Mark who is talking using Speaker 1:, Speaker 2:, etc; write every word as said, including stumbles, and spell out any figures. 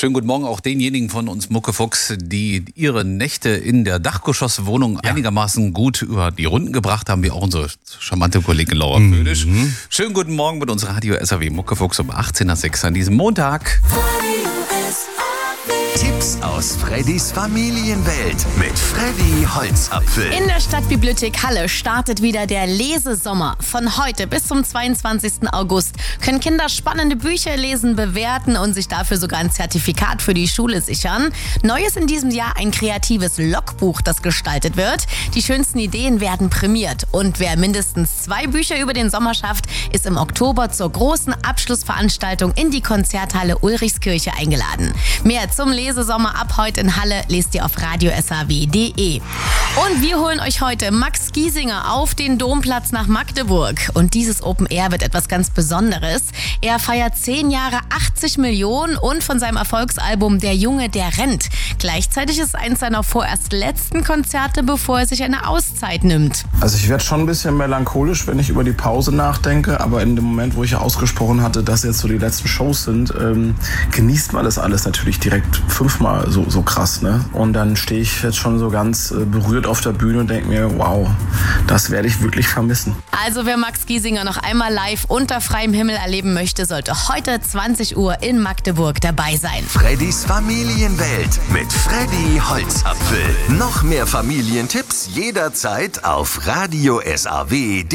Speaker 1: Schönen guten Morgen auch denjenigen von uns Muckefuchs, die ihre Nächte in der Dachgeschosswohnung ja. einigermaßen gut über die Runden gebracht haben, wie auch unsere charmante Kollegin Laura mhm. Födisch. Schönen guten Morgen mit uns Radio S A W Muckefuchs um achtzehn Uhr sechs an diesem Montag.
Speaker 2: Tipps aus Freddys Familienwelt mit Freddy Holzapfel.
Speaker 3: In der Stadtbibliothek Halle startet wieder der Lesesommer. Von heute bis zum zweiundzwanzigsten August können Kinder spannende Bücher lesen, bewerten und sich dafür sogar ein Zertifikat für die Schule sichern. Neu ist in diesem Jahr ein kreatives Logbuch, das gestaltet wird. Die schönsten Ideen werden prämiert. Und wer mindestens zwei Bücher über den Sommer schafft, ist im Oktober zur großen Abschlussveranstaltung in die Konzerthalle Ulrichskirche eingeladen. Mehr zum Lesesommer ab heute in Halle lest ihr auf radio s a w punkt d e. Und wir holen euch heute Max Giesinger auf den Domplatz nach Magdeburg. Und dieses Open Air wird etwas ganz Besonderes. Er feiert zehn Jahre, achtzig Millionen und von seinem Erfolgsalbum Der Junge, der rennt. Gleichzeitig ist es eins seiner vorerst letzten Konzerte, bevor er sich eine Auszeit nimmt.
Speaker 4: Also ich werde schon ein bisschen melancholisch, wenn ich über die Pause nachdenke. Aber in dem Moment, wo ich ausgesprochen hatte, dass jetzt so die letzten Shows sind, ähm, genießt man das alles natürlich direkt fünfmal so, so krass, ne? Und dann stehe ich jetzt schon so ganz äh, berührt auf der Bühne und denke mir, wow, das werde ich wirklich vermissen.
Speaker 3: Also wer Max Giesinger noch einmal live unter freiem Himmel erleben möchte, sollte heute zwanzig Uhr in Magdeburg dabei sein.
Speaker 2: Freddys Familienwelt mit Freddy Holzapfel. Noch mehr Familientipps jederzeit auf radio s a w punkt d e.